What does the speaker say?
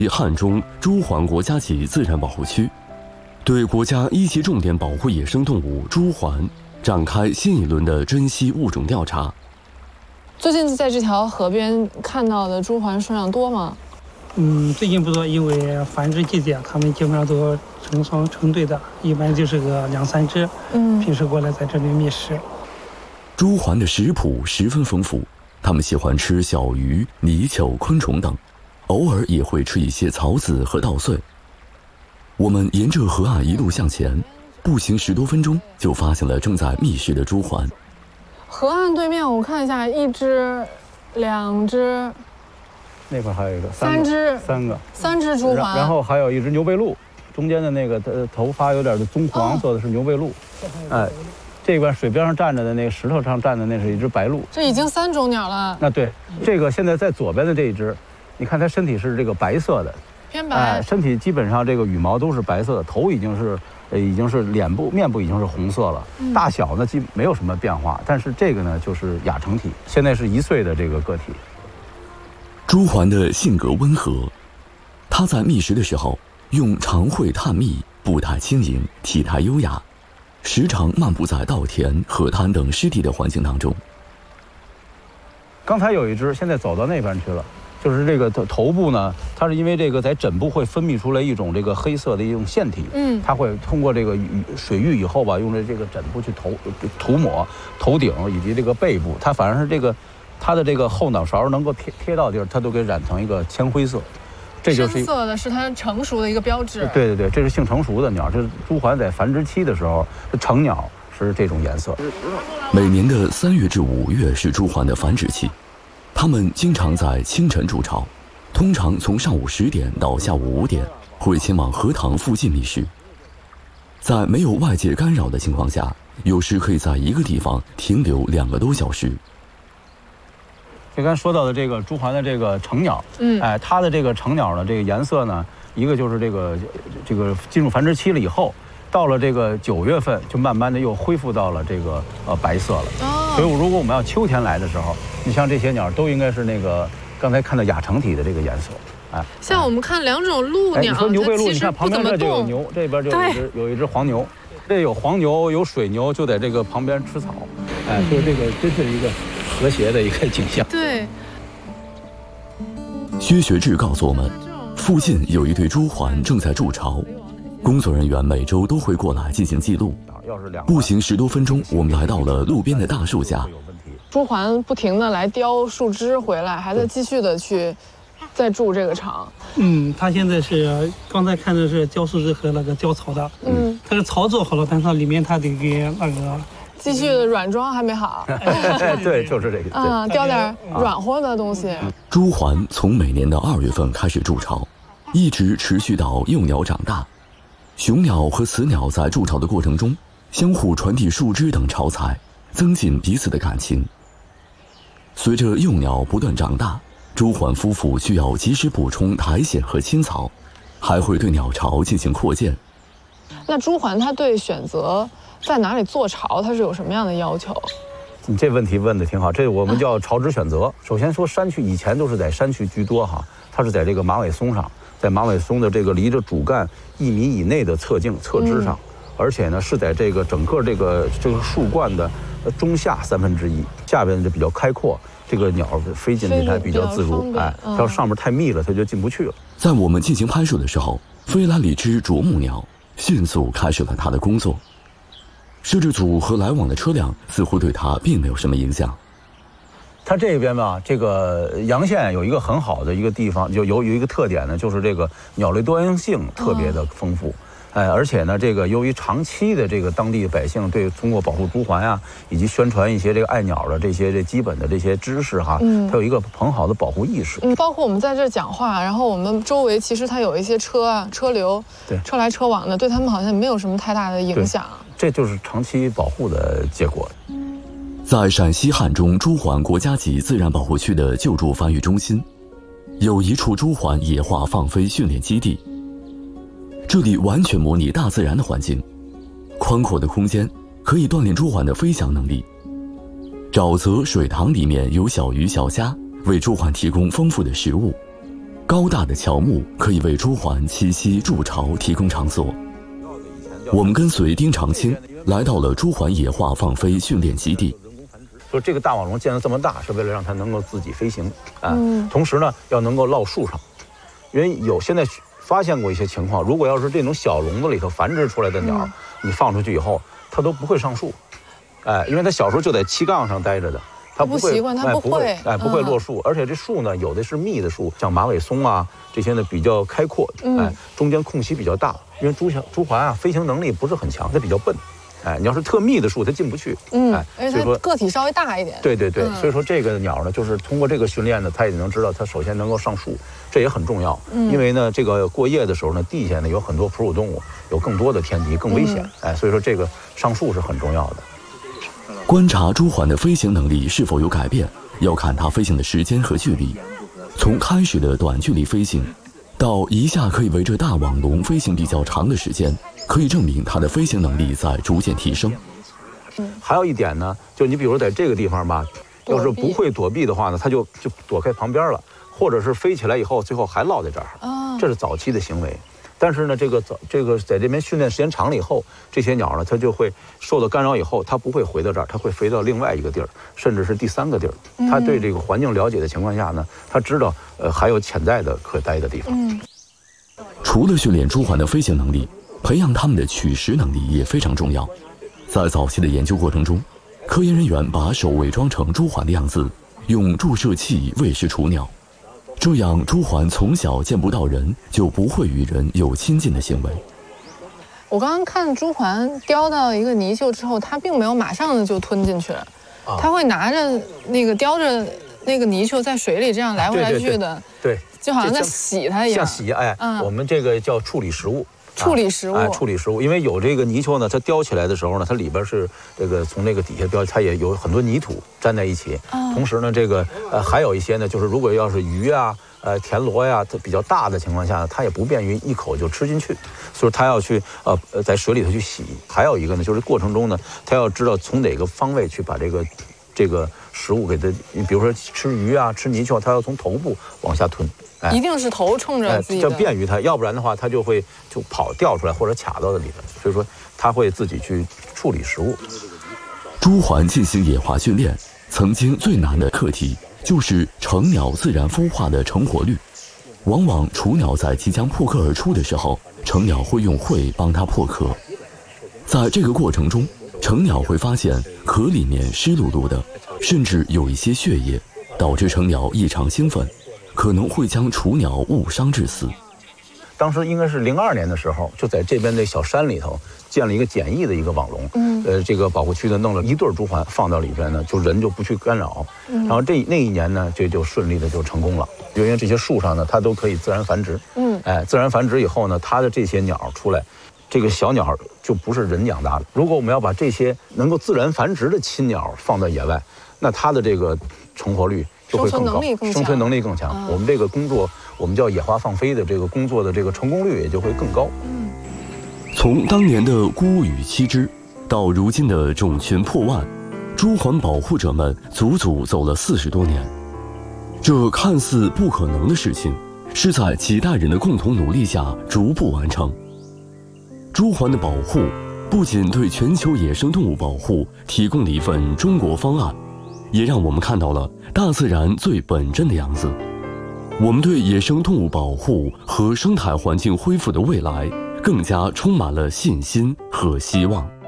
汉中朱鹮国家级自然保护区，对国家1级重点保护野生动物朱鹮展开新一轮的珍稀物种调查。 最近在这条河边看到的朱鹮数量多吗？ 最近不多，因为繁殖季节，它们基本上都成双成对的，一般就是个2、3只。平时过来在这里觅食。 朱鹮的食谱十分丰富，它们喜欢吃小鱼、泥鳅、昆虫等，偶尔也会吃一些草籽和稻穗。我们沿着河岸一路向前，步行10多分钟就发现了正在觅食的朱鹮。 河岸对面我看一下，1只、2只， 那块还有一个 3只，3只朱鹮， 然后还有一只牛背鹭，中间的那个头发有点的棕黄色的是牛背鹭。这边水边上站着的那个石头上站的那是一只白鹭。 这已经3种鸟了。 那对，这个现在在左边的这一只，你看它身体是这个白色的， 偏白， 身体基本上这个羽毛都是白色的，头已经是面部已经是红色了，大小呢没有什么变化，但是这个呢就是亚成体，现在是1岁的这个个体。 朱鹮的性格温和，它在觅食的时候用长喙探觅，步态轻盈，体态优雅，时常漫步在稻田、河滩等湿地的环境当中。 刚才有一只，现在走到那边去了。就是这个头部呢，它是因为这个在枕部会分泌出来一种这个黑色的一种腺体，它会通过这个水浴以后吧，用这个枕部去涂抹头顶以及这个背部，它反正是这个它的这个后脑勺能够贴到地儿，它都给染成一个铅灰色。这就是深色的是它成熟的一个标志。 对，这是性成熟的鸟，这是朱鹮在繁殖期的时候，成鸟是这种颜色。 每年的3月至5月是朱鹮的繁殖期。它们经常在清晨筑巢，通常从上午10点到下午5点，会前往荷塘附近觅食。在没有外界干扰的情况下，有时可以在一个地方停留2个多小时。 就刚才说到的这个朱鹮的这个成鸟，它的这个成鸟呢，这个颜色呢，一个就是这个进入繁殖期了以后，到了这个9月份，就慢慢的又恢复到了这个白色了。所以如果我们要秋天来的时候，你像这些鸟都应该是那个刚才看到亚成体的这个颜色。 像我们看2种鹭鸟， 你说牛背鹭，你看旁边这就有牛，这边就有一只黄牛，这有黄牛有水牛，就在这个旁边吃草。所以这个真是一个和谐的一个景象。 对。 薛学志告诉我们，附近有一对朱鹮正在筑巢，工作人员每周都会过来进行记录。步行10多分钟，我们来到了路边的大树下。 朱鹮不停地来叼树枝回来，还在继续的去再筑这个巢。 它现在是刚才看的是叼树枝和那个叼草的。它是巢做好了，但是它里面它得给那个继续的软装还没好。 对，就是这个。 叼点软和的东西。 朱鹮从每年的2月份开始筑巢，一直持续到幼鸟长大。雄鸟和雌鸟在筑巢的过程中，相互传递树枝等巢材，增进彼此的感情。随着幼鸟不断长大，朱鹮夫妇需要及时补充苔藓和青草，还会对鸟巢进行扩建。 那朱鹮它对选择在哪里做巢，它是有什么样的要求？ 你这问题问得挺好，这我们叫巢殖选择。首先说山区，以前都是在山区居多哈，它是在这个马尾松上，在马尾松的这个离着主干1米以内的侧茎侧枝上，而且呢是在这个整个这个树冠的中下1/3，下边就比较开阔，这个鸟飞进去才比较自如。它要上面太密了，它就进不去了。 在我们进行拍摄的时候，飞来了一只啄木鸟，迅速开始了它的工作。摄制组和来往的车辆似乎对它并没有什么影响。 它这边吧，这个阳县有一个很好的一个地方，就有一个特点呢，就是这个鸟类多样性特别的丰富。而且呢，这个由于长期的这个当地百姓对通过保护朱鹮啊，以及宣传一些这个爱鸟的这基本的这些知识哈，它有一个很好的保护意识。 包括我们在这讲话，然后我们周围其实它有一些车流，车来车往的，对他们好像没有什么太大的影响。 这就是长期保护的结果。 在陕西汉中朱鹮国家级自然保护区的救助繁育中心，有一处朱鹮野化放飞训练基地。这里完全模拟大自然的环境，宽阔的空间可以锻炼朱鹮的飞翔能力。沼泽、水塘里面有小鱼小虾，为朱鹮提供丰富的食物。 高大的乔木可以为朱鹮栖息筑巢提供场所。我们跟随丁长青来到了朱鹮野化放飞训练基地。 说这个大网笼建得这么大，是为了让它能够自己飞行啊，同时呢要能够落树上，因为现在发现过一些情况，如果要是这种小笼子里头繁殖出来的鸟，你放出去以后，它都不会上树，因为它小时候就在气杠上待着的。它不习惯，它不会， 不会落树，而且这树呢，有的是密的树，像马尾松啊这些呢比较开阔，中间空隙比较大，因为朱鹮啊飞行能力不是很强，它比较笨，你要是特密的树它进不去， 而且它个体稍微大一点， 对，所以说这个鸟呢，就是通过这个训练呢，它也能知道它首先能够上树，这也很重要，因为呢这个过夜的时候呢，地下呢有很多哺乳动物，有更多的天敌，更危险，所以说这个上树是很重要的。 观察朱鹮的飞行能力是否有改变，要看它飞行的时间和距离。从开始的短距离飞行，到一下可以围着大网笼飞行比较长的时间，可以证明它的飞行能力在逐渐提升。 还有一点呢，就你比如在这个地方吧，要是不会躲避的话呢，它就躲开旁边了，或者是飞起来以后最后还落在这儿，这是早期的行为。但是呢，这个在这边训练时间长了以后，这些鸟呢，它就会受到干扰以后，它不会回到这儿，它会飞到另外一个地儿，甚至是第3个地儿。它对这个环境了解的情况下呢，它知道还有潜在的可待的地方。 除了训练朱鹮的飞行能力，培养它们的取食能力也非常重要。在早期的研究过程中，科研人员把手伪装成朱鹮的样子，用注射器喂食雏鸟。这样，朱鹮从小见不到人，就不会与人有亲近的行为。 我刚刚看朱鹮叼到一个泥鳅之后，它并没有马上就吞进去，它会拿着叼着那个泥鳅在水里这样来回来去的， 对， 就好像在洗它一样。 像洗，我们这个叫处理食物。 处理食物， 处理食物，因为有这个泥鳅呢，它叼起来的时候呢，它里边是这个从那个底下叼，它也有很多泥土粘在一起。同时呢，这个还有一些呢，就是如果要是鱼啊、田螺呀，它比较大的情况下呢，它也不便于一口就吃进去，所以它要去在水里头去洗。还有一个呢，就是过程中呢，它要知道从哪个方位去把这个食物给它，你比如说吃鱼啊、吃泥鳅，它要从头部往下吞。 一定是头冲着自己的， 这便于它，要不然的话，它就会掉出来或者卡到里边。所以说，它会自己去处理食物。 朱鹮进行野化训练，曾经最难的课题就是成鸟自然孵化的成活率。往往雏鸟在即将破壳而出的时候，成鸟会用喙帮它破壳。在这个过程中，成鸟会发现壳里面湿漉漉的，甚至有一些血液，导致成鸟异常兴奋，可能会将雏鸟误伤致死。 当时应该是02年的时候，就在这边的小山里头建了一个简易的一个网笼，这个保护区呢弄了一对朱鹮放到里边呢，就人就不去干扰。然后那一年呢，这就顺利的就成功了，因为这些树上呢，它都可以自然繁殖。自然繁殖以后呢，它的这些鸟出来，这个小鸟就不是人养大的。如果我们要把这些能够自然繁殖的亲鸟放到野外，那它的这个成活率就会更高，生存能力更强。我们这个工作，我们叫野化放飞的这个工作的这个成功率也就会更高。 从当年的孤羽栖之，到如今的种群破万，朱鹮保护者们足足走了40多年。这看似不可能的事情，是在几代人的共同努力下逐步完成。朱鹮的保护不仅对全球野生动物保护提供了一份中国方案，也让我们看到了大自然最本真的样子。我们对野生动物保护和生态环境恢复的未来更加充满了信心和希望。